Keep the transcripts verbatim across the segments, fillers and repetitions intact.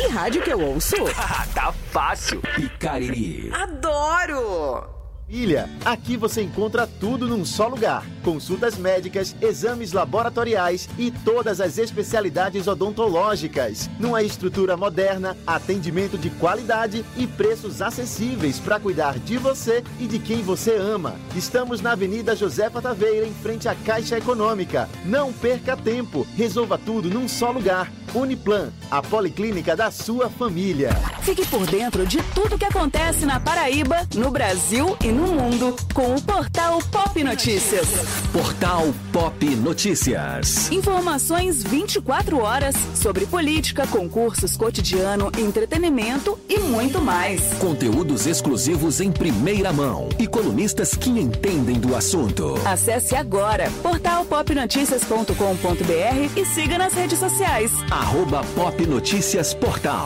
Que rádio que eu ouço? Tá fácil. E Cariri. Adoro! Ilha, aqui você encontra tudo num só lugar. Consultas médicas, exames laboratoriais e todas as especialidades odontológicas. Numa estrutura moderna, atendimento de qualidade e preços acessíveis para cuidar de você e de quem você ama. Estamos na Avenida Josefa Taveira, em frente à Caixa Econômica. Não perca tempo, resolva tudo num só lugar. Uniplan, a policlínica da sua família. Fique por dentro de tudo que acontece na Paraíba, no Brasil e no mundo com o Portal Pop Notícias. Portal Pop Notícias. Informações vinte e quatro horas sobre política, concursos, cotidiano, entretenimento e muito mais. Conteúdos exclusivos em primeira mão e colunistas que entendem do assunto. Acesse agora portal pop noticias ponto com ponto b r e siga nas redes sociais. Arroba Pop Notícias Portal.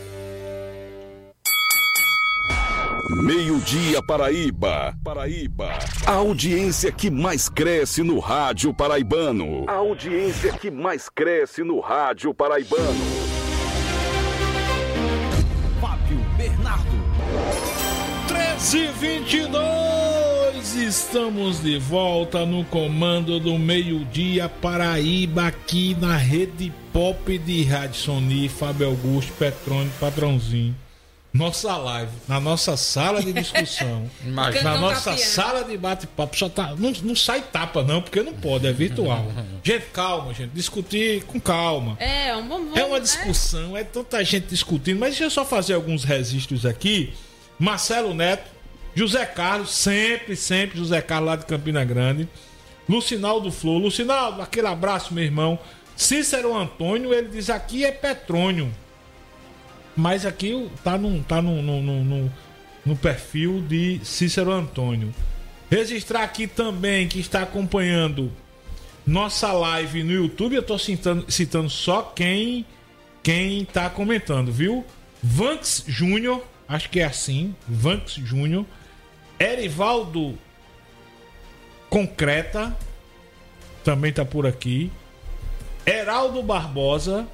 Meio-dia Paraíba. Paraíba. A audiência que mais cresce no rádio paraibano. A audiência que mais cresce no rádio paraibano. Fábio Bernardo. treze e vinte e dois. Estamos de volta no comando do Meio-dia Paraíba, aqui na Rede Pop de Rádio Sony, Fábio Augusto, Petrônio, Patrãozinho. Nossa live, na nossa sala de discussão, na nossa sala de bate-papo, só tá, não, não sai tapa não, porque não pode, é virtual. Gente, calma, gente, discutir com calma. É, um bom, é uma discussão, é tanta gente discutindo, mas deixa eu só fazer alguns registros aqui. Marcelo Neto, José Carlos, sempre, sempre José Carlos lá de Campina Grande, Lucinaldo Flor, Lucinaldo, aquele abraço, meu irmão. Cícero Antônio, ele diz aqui é Petrônio. Mas aqui tá, no, tá no, no, no, no perfil de Cícero Antônio. Registrar aqui também que está acompanhando nossa live no YouTube. Eu tô citando, citando só quem quem tá comentando, viu? Vanks Júnior, acho que é assim, Vanks Júnior. Erivaldo Concreta também tá por aqui. Heraldo Barbosa,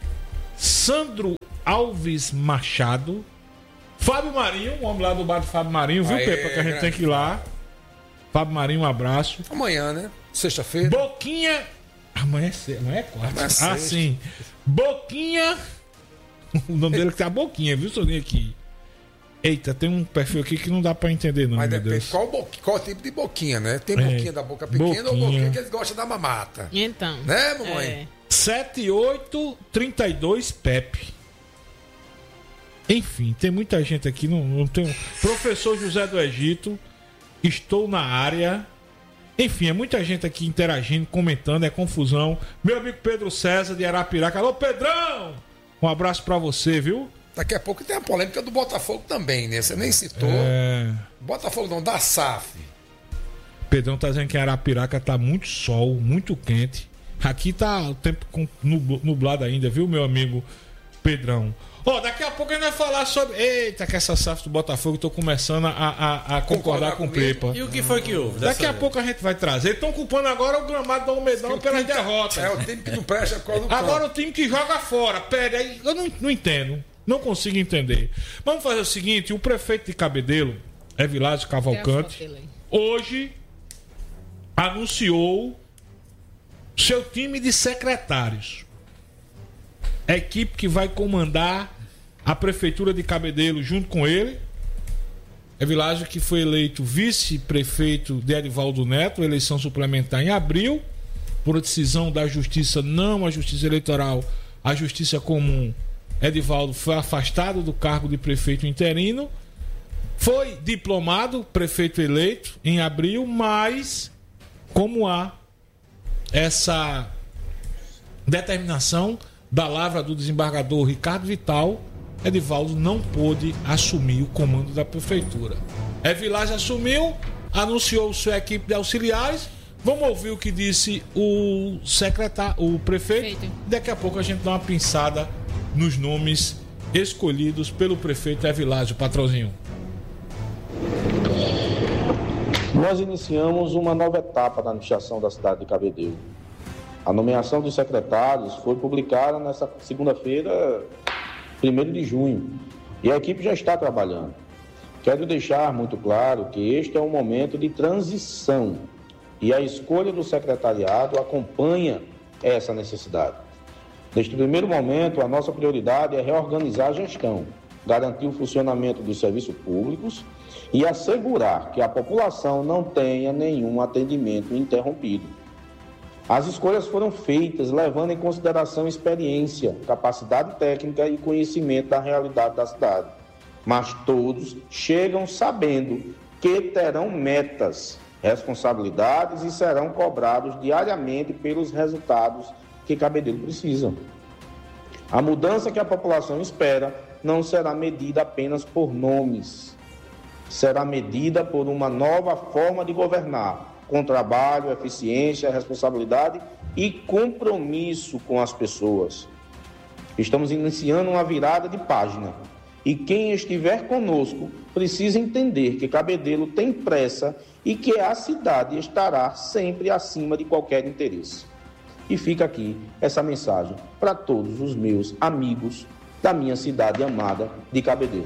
Sandro Alves Machado, Fábio Marinho, um homem lá do bar do Fábio Marinho, viu, Pepa, que a gente tem que ir lá. Fábio Marinho, um abraço. Amanhã, né? Sexta-feira. Boquinha. Amanhã é, se... Amanhã é quarta. Amanhã é ah, sim. Boquinha. O nome dele que tá Boquinha, viu, Soninho aqui? Eita, tem um perfil aqui que não dá pra entender, não. Mas meu depende Deus. qual, boqui... qual tipo de boquinha, né? Tem É. boquinha da boca pequena Boquinha. ou boquinha que eles gostam da mamata. Então. Né, mamãe? É. sete oito trinta e dois Pepe. Enfim, tem muita gente aqui. Não, não tem... Professor José do Egito, estou na área. Enfim, é muita gente aqui interagindo, comentando, é confusão. Meu amigo Pedro César de Arapiraca. Alô, Pedrão! Um abraço pra você, viu? Daqui a pouco tem a polêmica do Botafogo também, né? Você nem citou. É... Botafogo não, da S A F. Pedrão tá dizendo que Arapiraca tá muito sol, muito quente. Aqui tá o tempo nublado ainda, viu, meu amigo Pedrão? Ó, oh, daqui a pouco a gente vai falar sobre... Eita, que essa S A F do Botafogo, tô começando a, a, a concordar, concordar com o Pepa. E o que foi que houve? Daqui a vez? pouco a gente vai trazer. Estão culpando agora o gramado do Almedão pelas derrotas. É o time que não presta por causa do Agora campo. o time que joga fora. Pera aí, eu não, não entendo. Não consigo entender. Vamos fazer o seguinte, o prefeito de Cabedelo, Evilásio Cavalcante, hoje anunciou seu time de secretários. A equipe que vai comandar a prefeitura de Cabedelo junto com ele. Evilásio, que foi eleito vice-prefeito de Edivaldo Neto, eleição suplementar em abril, por decisão da justiça, não a justiça eleitoral, a justiça comum. Edivaldo foi afastado do cargo de prefeito interino, foi diplomado, prefeito eleito em abril, mas como há essa determinação da lavra do desembargador Ricardo Vital, Edivaldo não pôde assumir o comando da prefeitura. Evilásio assumiu, anunciou sua equipe de auxiliares. Vamos ouvir o que disse o secretário, o prefeito. Feito. Daqui a pouco a gente dá uma pinçada nos nomes escolhidos pelo prefeito Evilásio. Patrãozinho. Nós iniciamos uma nova etapa na administração da cidade de Cabedelo. A nomeação dos secretários foi publicada nessa segunda-feira primeiro de junho, e a equipe já está trabalhando. Quero deixar muito claro que este é um momento de transição e a escolha do secretariado acompanha essa necessidade. Neste primeiro momento, a nossa prioridade é reorganizar a gestão, garantir o funcionamento dos serviços públicos e assegurar que a população não tenha nenhum atendimento interrompido. As escolhas foram feitas levando em consideração experiência, capacidade técnica e conhecimento da realidade da cidade. Mas todos chegam sabendo que terão metas, responsabilidades e serão cobrados diariamente pelos resultados que Cabedelo precisa. A mudança que a população espera não será medida apenas por nomes, será medida por uma nova forma de governar, com trabalho, eficiência, responsabilidade e compromisso com as pessoas. Estamos iniciando uma virada de página. E quem estiver conosco precisa entender que Cabedelo tem pressa e que a cidade estará sempre acima de qualquer interesse. E fica aqui essa mensagem para todos os meus amigos da minha cidade amada de Cabedelo.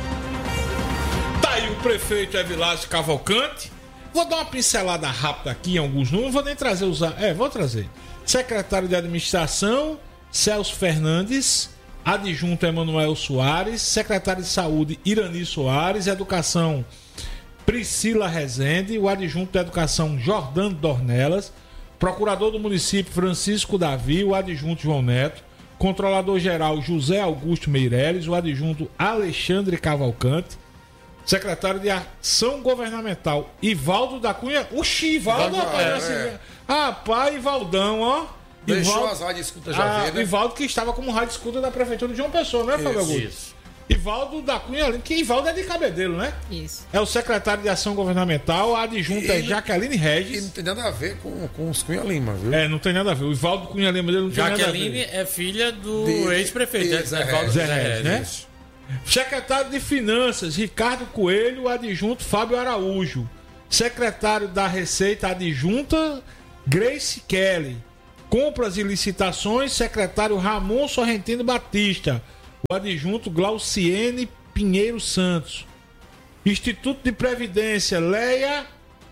Tá aí o prefeito Evilásio Cavalcante. Vou dar uma pincelada rápida aqui em alguns números, não vou nem trazer os... É, vou trazer. Secretário de Administração, Celso Fernandes. Adjunto Emanuel Soares, secretário de Saúde Irani Soares, Educação Priscila Rezende, o adjunto de Educação Jordano Dornelas, procurador do município Francisco Davi, o adjunto João Neto, controlador-geral José Augusto Meireles, o adjunto Alexandre Cavalcante, secretário de Ação Governamental Ivaldo da Cunha, o Ivaldo, rapaz, é, é. rapaz, Ivaldão, ó. Deixou Ivaldo, as rádios escuta já ah, ver, né? Ivaldo que estava como rádio escuta da prefeitura de João Pessoa, não é, Fábio Augusto? Isso. Ivaldo da Cunha, que Ivaldo é de Cabedelo, né? Isso. É o secretário de Ação Governamental, a adjunta é Jaqueline Regis. E não tem nada a ver com, com os Cunha Lima, viu? É, não tem nada a ver. O Ivaldo Cunha Lima dele não tem Jaqueline nada a ver. Jaqueline é filha do de... ex-prefeito, né? Zé Regis, Zé Regis, né? Secretário de Finanças, Ricardo Coelho, adjunto Fábio Araújo. Secretário da Receita, adjunta Grace Kelly. Compras e licitações, secretário Ramon Sorrentino Batista. O adjunto Glauciene Pinheiro Santos. Instituto de Previdência, Leia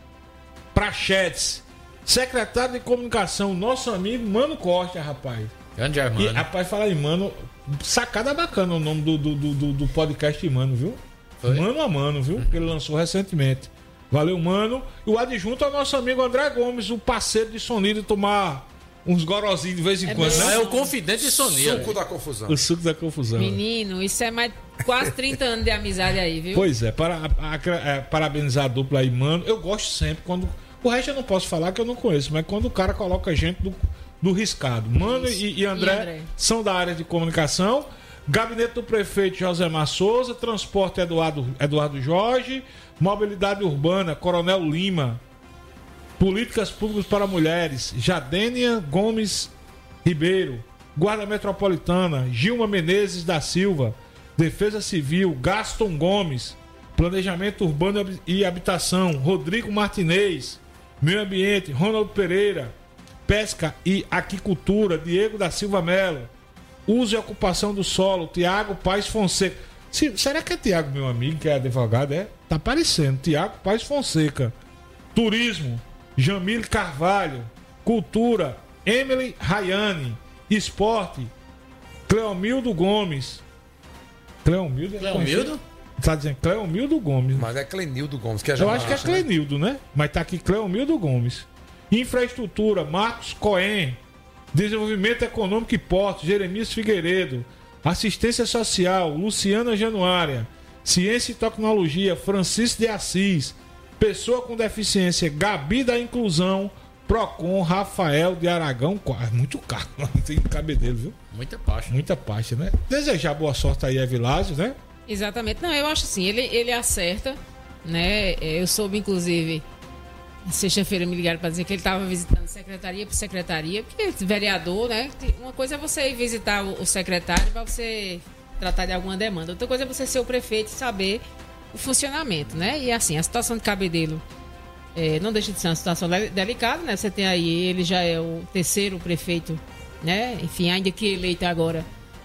Prachetes. Secretário de Comunicação, nosso amigo Mano Costa, rapaz. Grande Armando. E, rapaz, fala aí, Mano, sacada bacana o nome do, do, do, do podcast de Mano, viu? Foi? Mano a Mano, viu? Que ele lançou recentemente. Valeu, Mano. E o adjunto é o nosso amigo André Gomes, o parceiro de Sonida, tomar uns gorozinhos de vez em é quando, né? É o confidente de Sonia. O suco da confusão. O suco da confusão. Menino, isso é mais quase trinta anos de amizade aí, viu? Pois é, para, a, a, a, parabenizar a dupla aí, Mano. Eu gosto sempre quando... O resto eu não posso falar que eu não conheço, mas quando o cara coloca gente do, do riscado. Mano e, e, André e André são da área de comunicação. Gabinete do prefeito Josemar Souza. Transporte Eduardo, Eduardo Jorge. Mobilidade urbana, Coronel Lima. Políticas Públicas para Mulheres, Jadênia Gomes Ribeiro. Guarda Metropolitana, Gilma Menezes da Silva. Defesa Civil, Gaston Gomes. Planejamento Urbano e Habitação, Rodrigo Martinez. Meio Ambiente, Ronaldo Pereira. Pesca e Aquicultura, Diego da Silva Melo. Uso e Ocupação do Solo, Tiago Paes Fonseca. Se, será que é Tiago, meu amigo, que é advogado? É? Tá parecendo, Tiago Paes Fonseca. Turismo, Jamile Carvalho. Cultura, Emily Rayane. Esporte, Cleomildo Gomes. Cleomildo? Cleomildo? Tá dizendo Cleomildo Gomes. Mas é Clenildo Gomes, que é Eu acho que é Clenildo, né? Mas tá aqui Cleomildo Gomes. Infraestrutura, Marcos Cohen. Desenvolvimento Econômico e Portos, Jeremias Figueiredo. Assistência Social, Luciana Januária. Ciência e Tecnologia, Francisco de Assis. Pessoa com Deficiência, Gabi da Inclusão. Procon, Rafael de Aragão. Muito caro, tem Cabedelo, viu? Muita pasta. Muita pasta, né? Desejar boa sorte aí a Evilásio, né? Exatamente. Não, eu acho assim, ele, ele acerta, né? Eu soube, inclusive, sexta-feira me ligaram para dizer que ele estava visitando secretaria por secretaria, porque vereador, né? Uma coisa é você ir visitar o secretário para você tratar de alguma demanda. Outra coisa é você ser o prefeito e saber o funcionamento, né? E assim, a situação de Cabedelo é, não deixa de ser uma situação delicada, né? Você tem aí, ele já é o terceiro prefeito, né? Enfim, ainda que eleito agora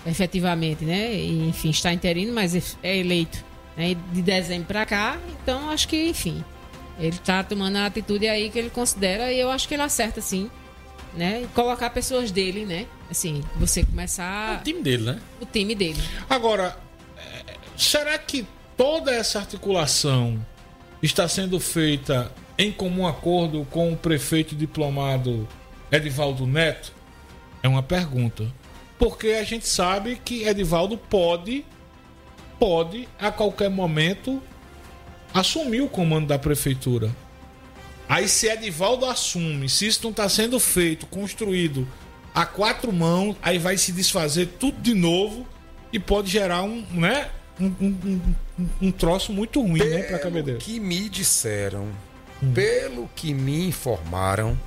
efetivamente, né? E, enfim, está interino, mas é eleito, né, de dezembro para cá. Então, acho que, enfim, ele está tomando a atitude aí que ele considera e eu acho que ele acerta, sim, né? E colocar pessoas dele, né? Assim, você começar... O time dele, né? O time dele. Agora, será que toda essa articulação está sendo feita em comum acordo com o prefeito diplomado Edivaldo Neto? É uma pergunta. Porque a gente sabe que Edivaldo pode, pode a qualquer momento assumir o comando da prefeitura. Aí se Edivaldo assume, se isso não está sendo feito, construído a quatro mãos, aí vai se desfazer tudo de novo e pode gerar um, né, um, um, um, um troço muito ruim, pelo né, para Cabedelo. Que me disseram, hum. pelo que me informaram,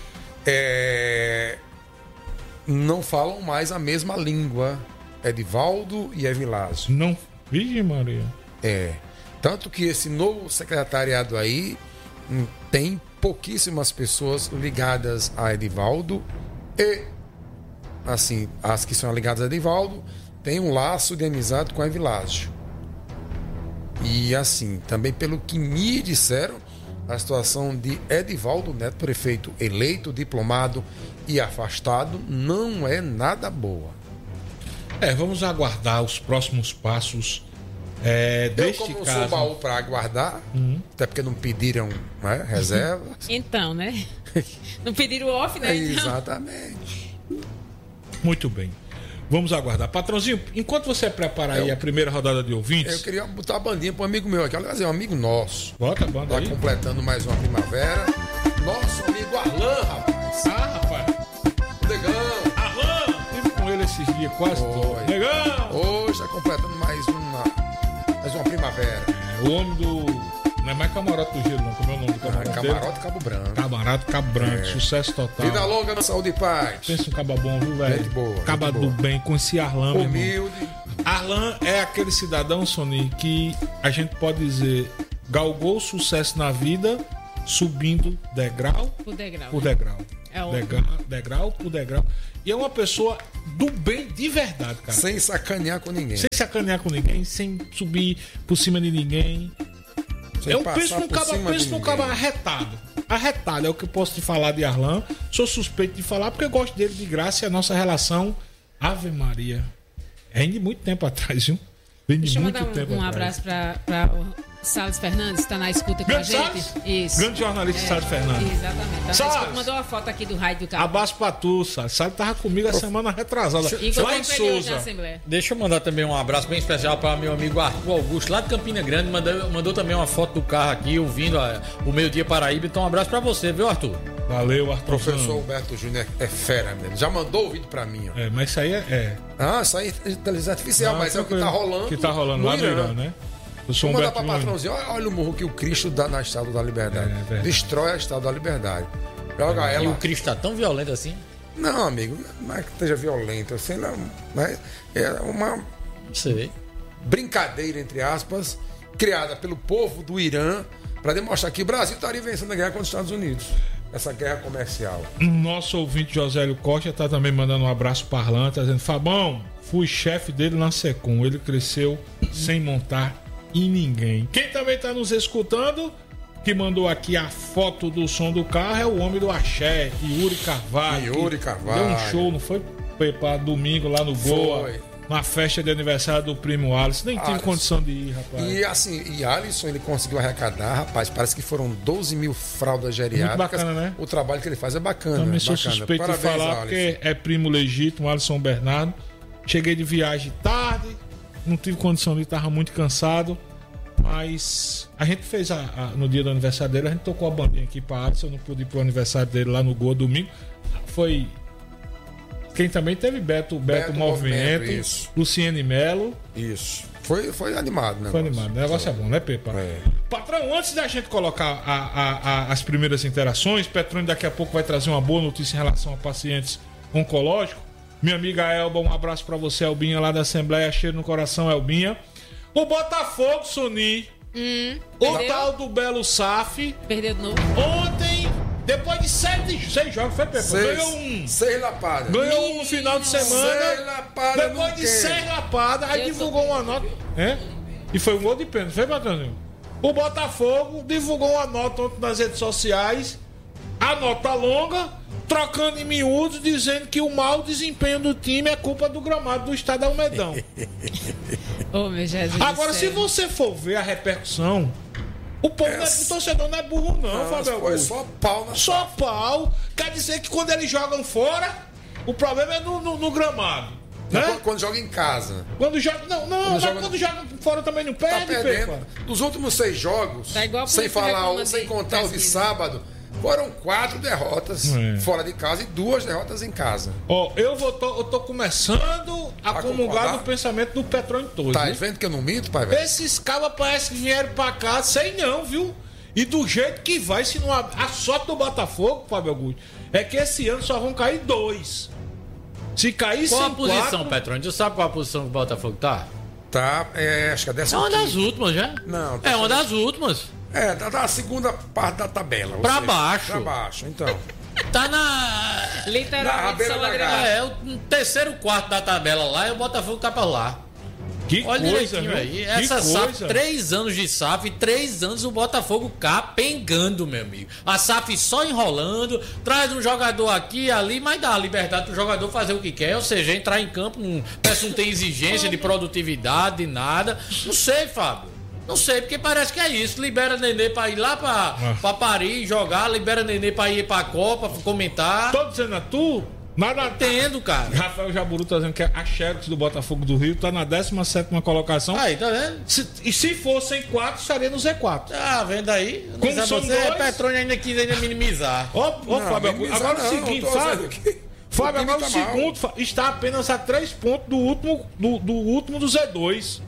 é... não falam mais a mesma língua, Edivaldo e Evilásio. Não, Virgem Maria. É, tanto que esse novo secretariado aí tem pouquíssimas pessoas ligadas a Edivaldo e, assim, as que são ligadas a Edivaldo têm um laço de amizade com Evilásio. E, assim, também pelo que me disseram, a situação de Edivaldo Neto, prefeito eleito, diplomado e afastado, não é nada boa. É, vamos aguardar os próximos passos é, deste Eu, como caso. sou baú para aguardar, uhum. até porque não pediram, né, reserva. Então, né? Não pediram off, né? Então. Exatamente. Muito bem. Vamos aguardar. Patrãozinho, enquanto você prepara aí eu, a primeira rodada de ouvintes... Eu queria botar a bandinha para um amigo meu aqui. Aliás, é um amigo nosso. Bota a banda tá aí. Tá completando mais uma primavera. Nosso amigo Arlan, rapaz. Ah, rapaz. Negão. Arlan. Estive com ele esses dias quase todos. Negão. Hoje tá completando mais uma, mais uma primavera. É, o homem do... Não é mais Camarote do Gelo, não. Como é o nome do camarote? Ah, Camarote Cabo Branco. Camarote Cabo Branco. É. Sucesso total. Vida longa, na saúde e paz. Pensa um caba bom, viu, velho? Gente boa. Caba gente do boa. bem, com esse Arlan, meu humilde. Arlan é aquele cidadão, Sony, que a gente pode dizer galgou sucesso na vida subindo degrau por degrau. Por degrau. É degrau, degrau por degrau. E é uma pessoa do bem de verdade, cara. Sem sacanear com ninguém. Sem sacanear com ninguém, sem subir por cima de ninguém. Sem eu penso num caba, penso num caba arretado. Arretado é o que eu posso te falar de Arlan. Sou suspeito de falar porque eu gosto dele de graça e a nossa relação, Ave Maria, é de muito tempo atrás, viu? Vem de Deixa eu muito mandar um, tempo um atrás. abraço para o Salles Fernandes, que está na escuta Grande com a gente. Salles? Isso. Grande jornalista é, Salles Fernandes. Exatamente. Tá Salles. mandou uma foto aqui do raio do carro. Abraço pra tu, Salles. Salles tava comigo a semana retrasada. Lá em Souza. Deixa eu mandar também um abraço bem especial para meu amigo Arthur Augusto, lá de Campina Grande. Mandou, mandou também uma foto do carro aqui, ouvindo a, o Meio Dia Paraíba. Então, um abraço para você, viu, Arthur? Valeu, Arthur. Professor Alberto Júnior é fera mesmo. Já mandou o vídeo pra mim, ó. É, mas isso aí é. é. Ah, isso aí é inteligência artificial, não, mas é o que tá rolando. Que tá rolando lá no Irã, né? Eu sou Vou mandar pra patrãozinho, olha, olha o morro que o Cristo dá na Estátua da Liberdade. É, é Destrói a Estátua da Liberdade. Joga é, ela. E o Cristo tá tão violento assim? Não, amigo, não é que esteja violento. Assim, não, né? É uma Sei. brincadeira, entre aspas, criada pelo povo do Irã para demonstrar que o Brasil estaria vencendo a guerra contra os Estados Unidos. Essa guerra comercial. Nosso ouvinte Josélio Costa tá também mandando um abraço para Arlan, tá dizendo: Fabão, fui chefe dele na Secom. Ele cresceu sem montar em ninguém. Quem também tá nos escutando, que mandou aqui a foto do som do carro, é o homem do axé, Yuri Carvalho. Yuri Carvalho. Deu um show, não foi? Foi para domingo lá no Goa. Foi. Na festa de aniversário do primo Alisson. Nem tive Alisson. condição de ir, rapaz. E assim, e Alisson, ele conseguiu arrecadar, rapaz, parece que foram doze mil fraldas geriátricas. Muito bacana, né? O trabalho que ele faz é bacana. Também sou bacana. suspeito Parabéns, de falar, Alisson. porque é primo legítimo, Alisson Bernardo. Cheguei de viagem tarde, não tive condição de ir, estava muito cansado. Mas a gente fez, a, a, no dia do aniversário dele, a gente tocou a bandinha aqui para Alisson. Eu não pude ir pro aniversário dele lá no Gol domingo. Foi... Quem também teve Beto, Beto, Beto Movimento, Movimento, isso. Luciane Melo. Isso. Foi, foi animado, né? Foi animado. O negócio é bom, né, Pepa? É. Patrão, antes da gente colocar a, a, a, as primeiras interações, Petrônio daqui a pouco vai trazer uma boa notícia em relação a pacientes oncológicos. Minha amiga Elba, um abraço pra você, Elbinha, lá da Assembleia. Cheiro no coração, Elbinha. O Botafogo, Soni. Hum, o tal do Belo Saf. Perdeu de novo. Ontem depois de sete, seis jogos, foi Pepe? Seis, Ganhou um. Seis lapadas. Ganhou um no final de semana. Seis lapadas. Depois de seis lapadas, aí divulgou uma nota. É? E foi um gol de pênalti, foi, Patrãozinho? O Botafogo divulgou uma nota ontem nas redes sociais. A nota longa, trocando em miúdos, dizendo que o mau desempenho do time é culpa do gramado do Estádio Almedão. Oh, meu Jesus. Agora, se você for ver a repercussão, o povo é... não é, o torcedor não é burro, não, não Fábio Augusto. Foi só pau na Só parte. pau. Quer dizer que quando eles jogam fora, o problema é no, no, no gramado. Né? Quando, quando joga em casa. Quando joga. Não, não, quando, joga, quando joga fora também não perde, tá perdendo. Nos últimos seis jogos, tá sem falar, sem contar os de sábado. Foram quatro derrotas é. fora de casa e duas derrotas em casa. Ó, oh, eu, vou tô, eu tô começando a, a comungar no pensamento do Petrônio todo. Tá vendo que eu não minto, pai, velho? Esses cabas parecem que vieram pra cá, sei não, viu? E do jeito que vai, se não. A sorte do Botafogo, Fábio Augusto, é que esse ano só vão cair dois. Se cair qual cinco. Qual a posição, quatro... Petrônio? Tu sabe qual a posição que o Botafogo tá? Tá, é, acho que é décima. É uma das últimas, já? Não, tá é uma das últimas. É, tá na segunda parte da tabela. Pra seja, baixo. Pra baixo, então. Tá na. Literalmente na da é, o terceiro quarto da tabela lá e o Botafogo tá pra lá. Que Olha coisa, direitinho aí. Que Essa coisa. S A F, três anos de S A F, três anos o Botafogo capengando, meu amigo. A S A F só enrolando, traz um jogador aqui ali, mas dá a liberdade pro jogador fazer o que quer, ou seja, entrar em campo, não, parece que não tem exigência de produtividade, nada. Não sei, Fábio. Não sei, porque parece que é isso. Libera Nenê pra ir lá pra, ah. pra Paris jogar, libera Nenê pra ir pra Copa, pra comentar. Tô dizendo a tu? Nada entendo, cara. Rafael Jaburu tá dizendo que a Xerox do Botafogo do Rio tá na décima sétima colocação. Aí, tá vendo? Se, e se fossem quatro, estaria no Z quatro. Ah, vendo aí? Como são você, dois... Petrônio ainda quis ainda minimizar. Ó, ó, Fábio, agora não, o seguinte, Fábio. Fábio, agora tá o segundo mal. Está apenas a três pontos do último do, do último do Z dois.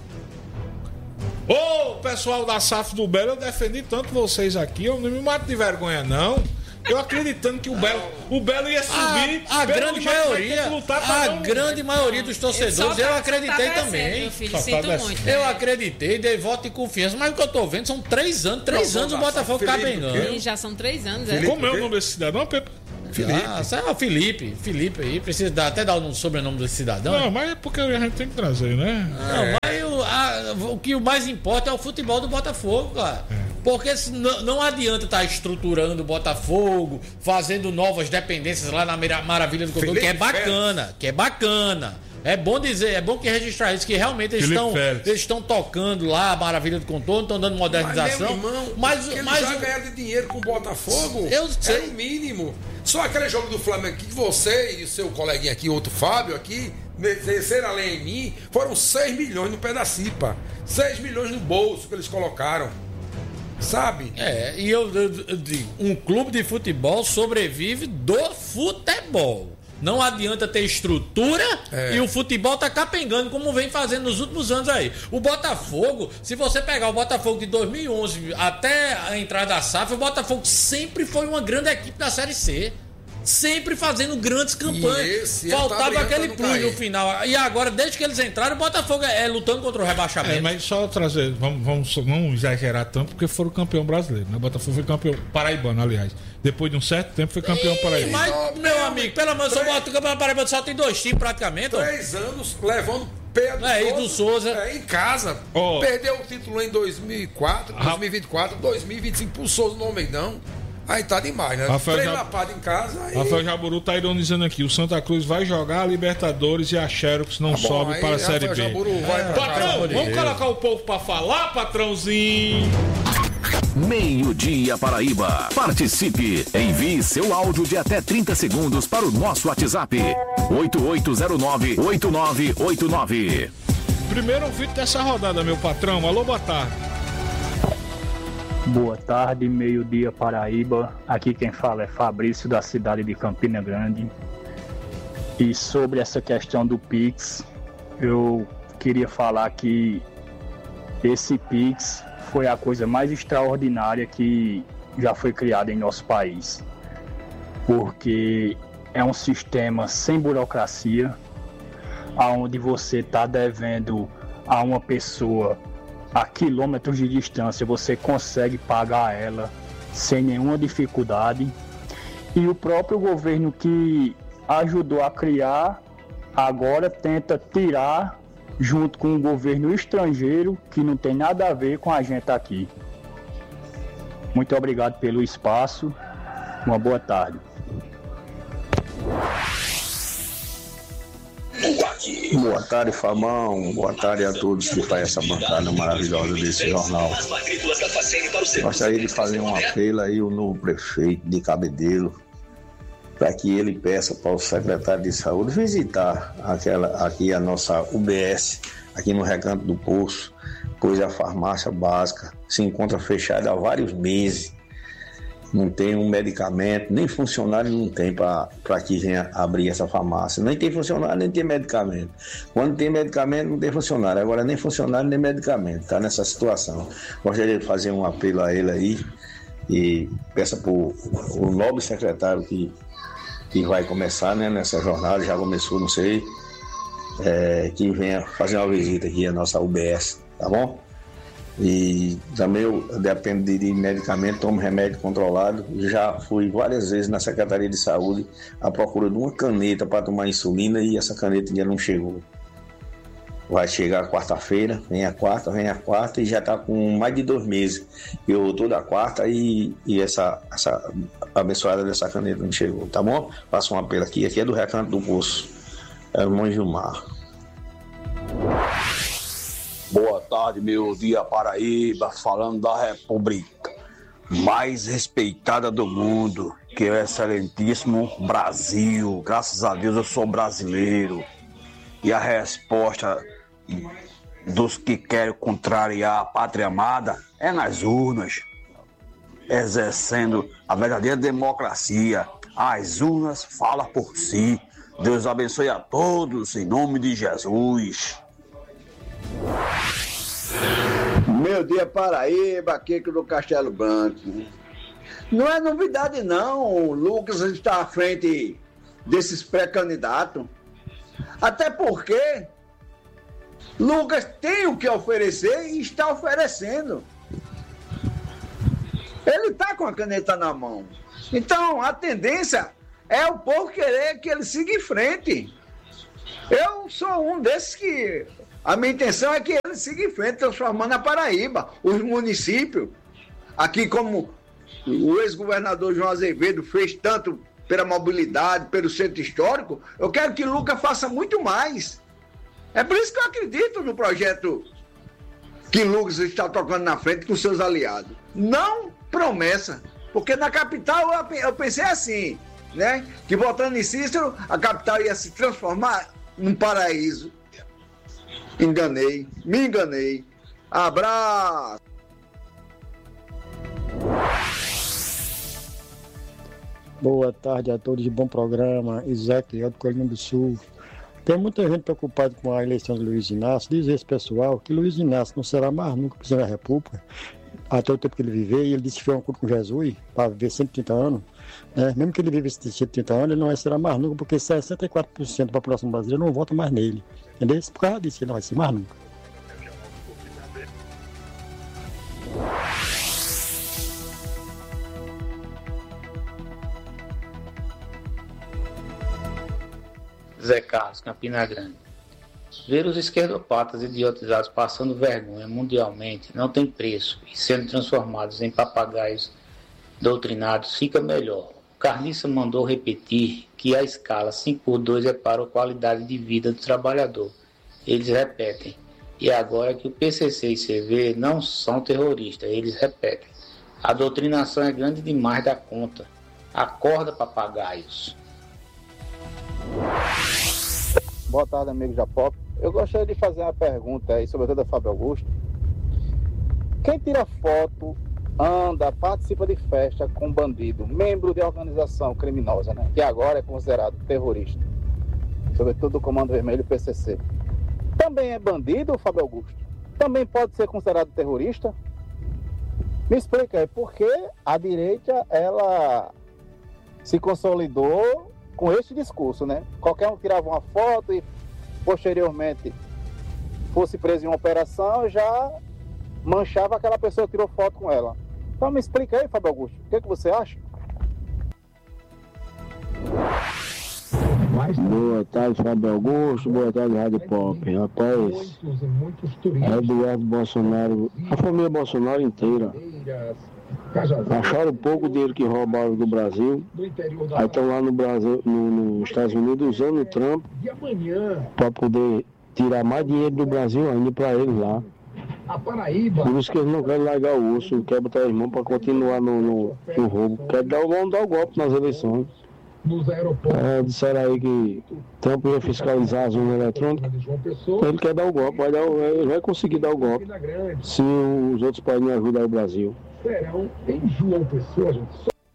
Ô, oh, pessoal da S A F do Belo, eu defendi tanto vocês aqui, eu não me mato de vergonha, não. Eu acreditando que o Belo, o Belo ia subir. A, a grande maioria, a não... grande maioria dos torcedores, eu, eu acreditei tá também. Meu filho, sinto tá muito, eu né? acreditei, dei voto e confiança, mas o que eu tô vendo são três anos, três não, anos o Botafogo capengando. Já são três anos, é? Como é o nome desse cidadão, Pepe? Felipe. Ah, é o Felipe. Felipe aí, precisa dar, até dar um sobrenome desse cidadão. Não, mas é porque a gente tem que trazer, né? Não, é. mas o, a, o que o mais importa é o futebol do Botafogo, cara. É. Porque não, não adianta estar tá estruturando o Botafogo, fazendo novas dependências lá na Maravilha do Contorno, que é bacana, Félix. que é bacana. É bom dizer, é bom que registrar isso, que realmente eles estão eles estão tocando lá a Maravilha do Contorno, estão dando modernização. Mas, irmão, mas, mas já ganharam de dinheiro com o Botafogo, eu sei. É o mínimo. Só aquele jogo do Flamengo que você e o seu coleguinha aqui, outro Fábio aqui, desceram além em mim, foram seis milhões no pé da cipa. seis milhões no bolso que eles colocaram. Sabe? É, e eu, eu, eu digo, um clube de futebol sobrevive do futebol. Não adianta ter estrutura é. e o futebol tá capengando como vem fazendo nos últimos anos aí. O Botafogo, se você pegar o Botafogo de dois mil e onze até a entrada da S A F, o Botafogo sempre foi uma grande equipe da Série C. Sempre fazendo grandes campanhas. Faltava tá aquele plus no final. E agora, desde que eles entraram, o Botafogo é, é lutando contra o rebaixamento. É, mas só trazer, vamos, vamos, vamos exagerar tanto, porque foram campeão brasileiro, né? O Botafogo foi campeão paraibano, aliás. Depois de um certo tempo foi campeão paraibano. Mas, oh, meu amigo, pelo menos o campeão paraibano só tem dois times praticamente. Três ó. anos levando Pedro é, Souza, do Souza. É, em casa. Oh. Perdeu o título em dois mil e quatro, dois mil e vinte e quatro, dois mil e vinte e cinco pro Souza no Almeidão. Aí tá demais, né? Rafael Três Jab... lapadas em casa. Aí... Rafael Jaburu tá ironizando aqui. O Santa Cruz vai jogar a Libertadores e a Xerox não tá bom, sobe aí, para a Série B. Jaburu vai é, pra patrão, cá, vamos colocar o povo pra falar, patrãozinho. Meio-dia Paraíba. Participe. Envie seu áudio de até trinta segundos para o nosso WhatsApp. oito oito zero nove oito nove oito nove. Primeiro ouvinte dessa rodada, meu patrão. Alô, boa tarde. Boa tarde, meio-dia Paraíba. Aqui quem fala é Fabrício, da cidade de Campina Grande. E sobre essa questão do Pix, eu queria falar que esse Pix foi a coisa mais extraordinária que já foi criada em nosso país. Porque é um sistema sem burocracia, onde você está devendo a uma pessoa a quilômetros de distância, você consegue pagar ela sem nenhuma dificuldade. E o próprio governo que ajudou a criar, agora tenta tirar junto com o governo estrangeiro, que não tem nada a ver com a gente aqui. Muito obrigado pelo espaço. Uma boa tarde. Boa tarde, Fabão. Boa tarde a todos que fazem essa bancada maravilhosa desse jornal. Gostaria de fazer um apelo aí ao novo prefeito de Cabedelo, para que ele peça para o secretário de saúde visitar aquela, aqui a nossa U B S, aqui no Recanto do Poço, pois a farmácia básica se encontra fechada há vários meses. Não tem um medicamento, nem funcionário não tem para que venha abrir essa farmácia. Nem tem funcionário, nem tem medicamento. Quando tem medicamento, não tem funcionário. Agora nem funcionário, nem medicamento. Está nessa situação. Gostaria de fazer um apelo a ele aí e peça para o nobre secretário que, que vai começar, né, nessa jornada, já começou, não sei, é, que venha fazer uma visita aqui à nossa U B S, tá bom? E também eu dependo de medicamento, tomo remédio controlado. Já fui várias vezes na Secretaria de Saúde à procura de uma caneta para tomar insulina e essa caneta ainda não chegou. Vai chegar quarta-feira, vem a quarta, vem a quarta e já está com mais de dois meses. Eu toda quarta e, e essa, essa abençoada dessa caneta não chegou, tá bom? Faço um apelo aqui, aqui é do Recanto do Poço, é o Irmão Gilmar. Boa tarde, meu dia Paraíba, falando da República mais respeitada do mundo, que é o excelentíssimo Brasil. Graças a Deus eu sou brasileiro. E a resposta dos que querem contrariar a pátria amada é nas urnas, exercendo a verdadeira democracia. As urnas falam por si. Deus abençoe a todos, em nome de Jesus. Meu dia Paraíba, aqui do Castelo Branco. Não é novidade não, o Lucas está à frente desses pré-candidatos. Até porque Lucas tem o que oferecer e está oferecendo. Ele está com a caneta na mão. Então a tendência é o povo querer que ele siga em frente. Eu sou um desses que... A minha intenção é que ele siga em frente, transformando a Paraíba, os municípios. Aqui como o ex-governador João Azevedo fez tanto pela mobilidade, pelo centro histórico, eu quero que Lucas faça muito mais. É por isso que eu acredito no projeto que Lucas está tocando na frente com seus aliados. Não promessa, porque na capital eu pensei assim, né? Que votando em Cícero, a capital ia se transformar num paraíso. Enganei, me enganei. Abraço! Boa tarde a todos, de bom programa. Ezequiel do Colina do Sul. Tem muita gente preocupada com a eleição de Luiz Inácio. Diz esse pessoal que Luiz Inácio não será mais nunca presidente da República, até o tempo que ele viver. E ele disse que foi um culto com Jesus para viver cento e trinta anos. Né? Mesmo que ele vive cento e trinta anos, ele não vai ser mais nunca, porque sessenta e quatro por cento da população brasileira não vota mais nele. Entendeu? Por causa disso, ele não vai ser mais nunca. Zé Carlos, Campina Grande. Ver os esquerdopatas idiotizados passando vergonha mundialmente não tem preço e sendo transformados em papagaios doutrinados fica melhor. O Carniça mandou repetir que a escala cinco por dois é para a qualidade de vida do trabalhador. Eles repetem. E agora que o P C C e C V não são terroristas, eles repetem. A doutrinação é grande demais da conta. Acorda, papagaios. Boa tarde, amigos da Pop. Eu gostaria de fazer uma pergunta aí, sobretudo a Fábio Augusto. Quem tira foto, anda, participa de festa com bandido, membro de organização criminosa, né, que agora é considerado terrorista, sobretudo do Comando Vermelho e P C C, também é bandido, Fábio Augusto? Também pode ser considerado terrorista? Me explica aí, porque a direita, ela se consolidou com este discurso, né? Qualquer um tirava uma foto e posteriormente fosse preso em uma operação, já manchava aquela pessoa que tirou foto com ela. Então me explica aí, Fábio Augusto, o que, é que você acha? Boa tarde, Fábio Augusto. Boa tarde, Rádio Pop. Rapaz, Eduardo Bolsonaro, a família Bolsonaro inteira, acharam um pouco o dinheiro que roubaram do Brasil. Aí estão lá no Brasil, no, nos Estados Unidos, usando o Trump para poder tirar mais dinheiro do Brasil ainda para eles lá. Por isso que eles não querem largar o osso, querem botar as mãos para continuar no, no, no roubo. Querem dar, vão dar o golpe nas eleições. É, disseram aí que Trump ia fiscalizar as urnas eletrônicas. Ele quer dar o golpe, vai dar, ele vai conseguir dar o golpe se os outros países não ajudarem o Brasil. Serão em João Pessoa, gente.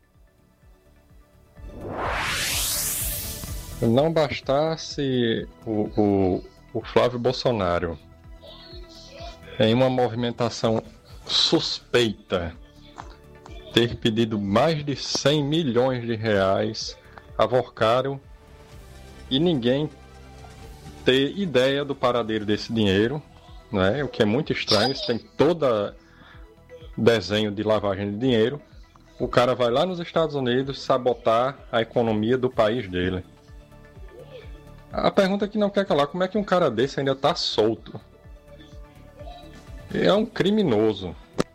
Não bastasse o, o, o Flávio Bolsonaro em uma movimentação suspeita ter pedido mais de cem milhões de reais a Vorcaro e ninguém ter ideia do paradeiro desse dinheiro, né? O que é muito estranho. Isso tem todo desenho de lavagem de dinheiro. O cara vai lá nos Estados Unidos sabotar a economia do país dele. A pergunta que não quer calar: como é que um cara desse ainda está solto? É um criminoso.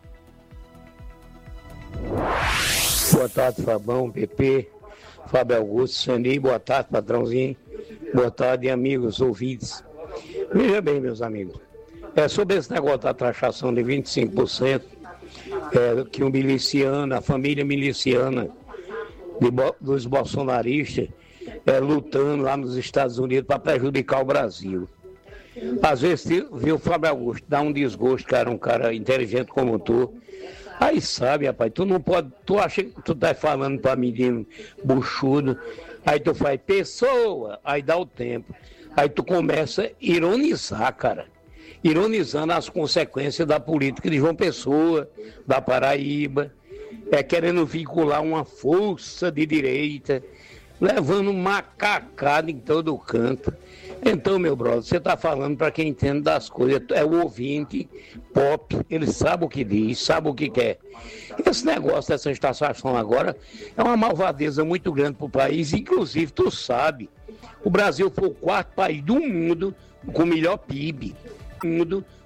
Boa tarde, Fabão, P P, Fábio Augusto, Sani, boa tarde, patrãozinho, boa tarde, amigos, ouvintes. Veja bem, meus amigos, é sobre esse negócio da taxação de vinte e cinco por cento, é, que o miliciano, a família miliciana de, dos bolsonaristas, é, lutando lá nos Estados Unidos para prejudicar o Brasil. Às vezes, viu, Fábio Augusto, dá um desgosto, cara, um cara inteligente como tu. Aí sabe, rapaz, tu não pode, tu acha que tu tá falando pra menino buchudo, aí tu faz pessoa, aí dá o tempo. Aí tu começa a ironizar, cara. Ironizando as consequências da política de João Pessoa, da Paraíba, é querendo vincular uma força de direita, levando macacada em todo canto. Então, meu brother, você está falando para quem entende das coisas, é o ouvinte pop, ele sabe o que diz, sabe o que quer. Esse negócio dessa taxação agora é uma malvadeza muito grande para o país, inclusive, tu sabe, o Brasil foi o quarto país do mundo com o melhor P I B, mundo